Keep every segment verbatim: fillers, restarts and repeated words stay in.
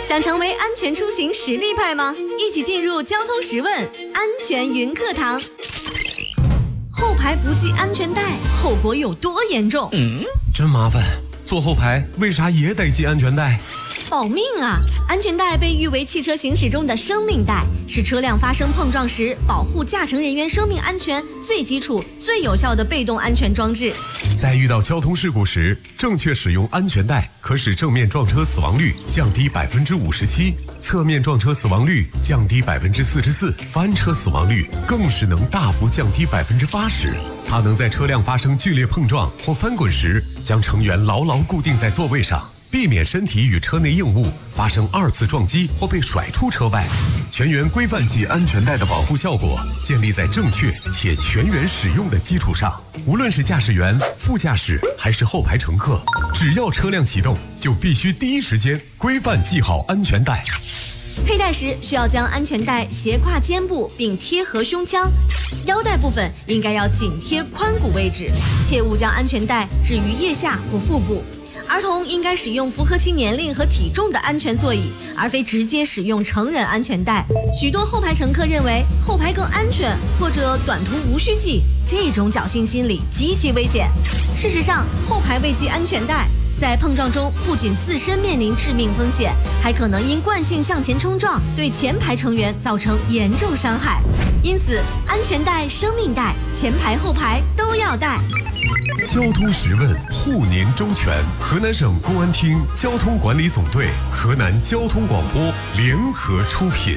想成为安全出行实力派吗？一起进入交通十问安全云课堂。后排不系安全带，后果有多严重？ 嗯，真麻烦。坐后排为啥也得系安全带？ 保命啊！安全带被誉为汽车行驶中的生命带，是车辆发生碰撞时保护驾乘人员生命安全最基础、最有效的被动安全装置。 在遇到交通事故时，正确使用安全带可使正面撞车死亡率降低百分之五十七，侧面撞车死亡率降低百分之四十四，翻车死亡率更是能大幅降低百分之八十。它能在车辆发生剧烈碰撞或翻滚时，将成员牢牢固定在座位上，避免身体与车内硬物发生二次撞击或被甩出车外。全员规范系安全带的保护效果建立在正确且全员使用的基础上。无论是驾驶员、副驾驶还是后排乘客，只要车辆启动，就必须第一时间规范系好安全带。 佩戴时需要将安全带斜挎肩部并贴合胸腔，腰带部分应该要紧贴髋骨位置，切勿将安全带置于腋下或腹部。儿童应该使用符合其年龄和体重的安全座椅，而非直接使用成人安全带。许多后排乘客认为后排更安全，或者短途无需系，这种侥幸心理极其危险。事实上，后排未系安全带，在碰撞中不仅自身面临致命风险，还可能因惯性向前冲撞，对前排成员造成严重伤害。因此，安全带、生命带，前排后排都要带。 交通十问，护您周全。河南省公安厅交通管理总队、河南交通广播联合出品。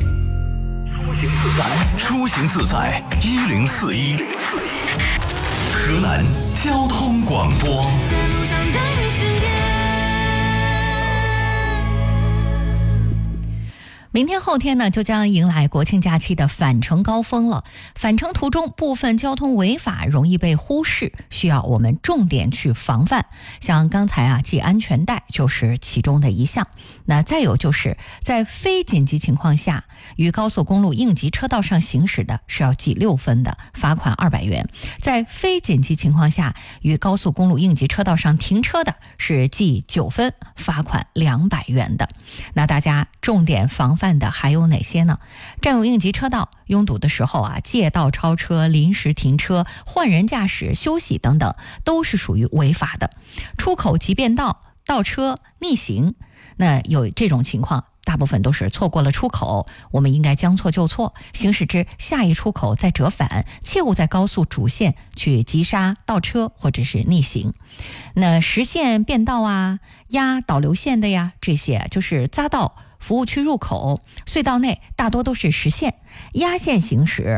出行自在一零四一，河南交通广播。 明天后天呢，就将迎来国庆假期的返程高峰了。返程途中部分交通违法容易被忽视，需要我们重点去防范。像刚才啊，系安全带就是其中的一项。那再有就是在非紧急情况下，于高速公路应急车道上行驶的是要记六分的，罚款二百元；在非紧急情况下，于高速公路应急车道上停车的是记九分，罚款两百元的。那大家重点防范的还有哪些呢？占用应急车道拥堵的时候啊，借道超车、临时停车、换人驾驶、休息等等，都是属于违法的。出口即变道、倒车、逆行，那有这种情况，大部分都是错过了出口，我们应该将错就错，行驶至下一出口再折返，切勿在高速主线去急刹、倒车或者是逆行。那实线变道啊、压导流线的呀，这些就是匝道、服务区入口、隧道内大多都是实线，压线行驶